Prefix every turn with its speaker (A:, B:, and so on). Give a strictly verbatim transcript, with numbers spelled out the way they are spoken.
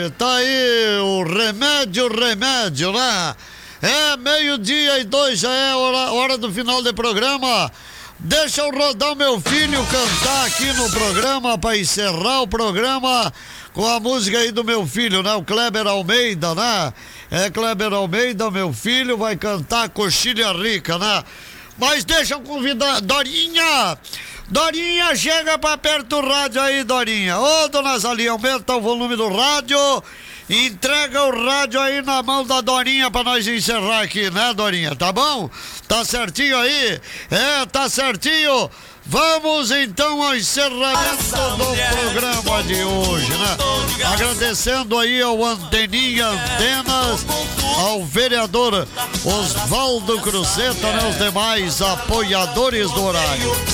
A: tá aí o remédio, remédio, né? É meio-dia e dois, já é hora, hora do final do programa. Deixa eu rodar o meu filho cantar aqui no programa para encerrar o programa com a música aí do meu filho, né? O Kleber Almeida, né? É, Kleber Almeida, meu filho, vai cantar Coxilha Rica, né? Mas deixa eu convidar, Dorinha! Dorinha, chega pra perto do rádio aí, Dorinha. Ô, dona Zalia, aumenta o volume do rádio. Entrega o rádio aí na mão da Dorinha pra nós encerrar aqui, né, Dorinha? Tá bom? Tá certinho aí? É, tá certinho. Vamos então ao encerramento do programa de hoje, né? Agradecendo aí ao Anteninha Antenas, ao vereador Oswaldo Cruzeta, né? Os demais apoiadores do horário.